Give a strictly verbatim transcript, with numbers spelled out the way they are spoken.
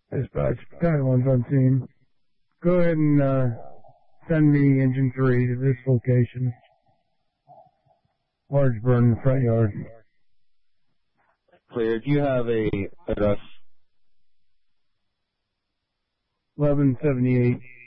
Dispatch, Battalion one's on scene. Go ahead and uh, send me Engine three to this location. Large burn in the front yard. Clear. Do you have a address? eleven seventy-eight